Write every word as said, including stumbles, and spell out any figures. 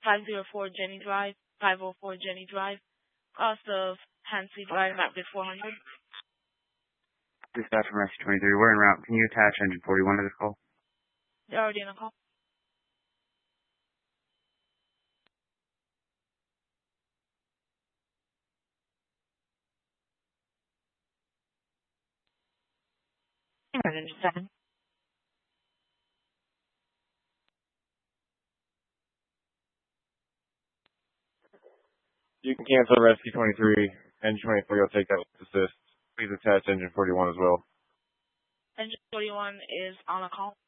five oh four Jenny Drive, five oh four Jenny Drive, cost of Hansley Drive, map bid four hundred. Dispatch from Rescue twenty-three, we're en route. Can you attach engine forty-one to this call? They're already on the call. Engine seven. You can cancel Rescue twenty-three. Engine twenty-three will take that with assist. Please attach engine forty-one as well. Engine forty-one is on the call.